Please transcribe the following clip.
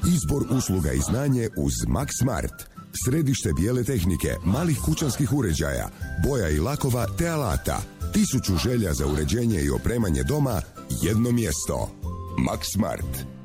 Izbor usluga i znanje uz Max Smart. Središte bijele tehnike, malih kućanskih uređaja, boja i lakova te alata. 1000 želja za uređenje i opremanje doma, jedno mjesto. Max Smart.